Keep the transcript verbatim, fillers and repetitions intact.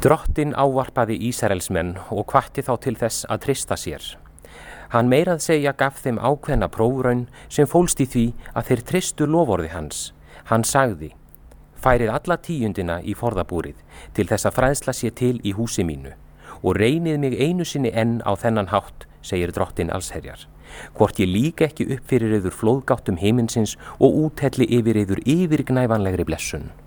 Drottinn ávarpaði Ísraelsmenn og hvatti þá til þess að treysta sér. Hann meirað segja gaf þeim ákveðna prófraun sem fólst í því að þeir treystu loforði hans. Hann sagði: færið alla tíundina í forðabúrið til þess að fræðsla sé til í húsi mínu og reynið mig einu sinni enn á þennan hátt, segir Drottinn allsherjar. Hvort ég líka ekki upp fyrir yður flóðgáttum himinsins og úthelli yfir yður yfirgnæfanlegri blessun.